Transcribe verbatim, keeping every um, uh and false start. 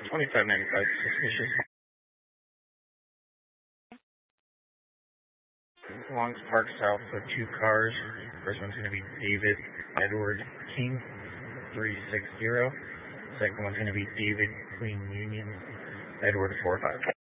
twenty-five ninety-five, suspicious. Long's Park South for two cars. First one's going to be David Edward King, three six zero. Second one's going to be David Queen Union Edward four five.